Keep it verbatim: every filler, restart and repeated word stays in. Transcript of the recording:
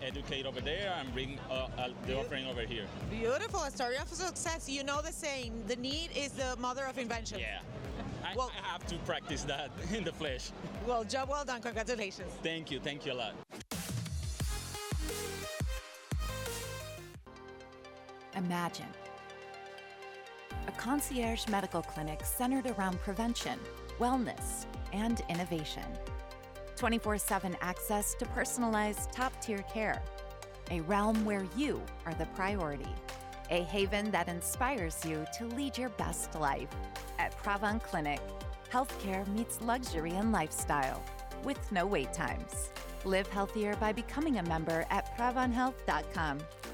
educate over there and bring uh, uh, the offering over here. Beautiful. A story of success. You know the saying, the need is the mother of invention. Yeah. I, Well- I have to practice that in the flesh. Well, job well done. Congratulations. Thank you. Thank you a lot. Imagine a concierge medical clinic centered around prevention, wellness, and innovation. twenty-four seven access to personalized top-tier care. A realm where you are the priority. A haven that inspires you to lead your best life. At Pravon Clinic, healthcare meets luxury and lifestyle with no wait times. Live healthier by becoming a member at pravon health dot com.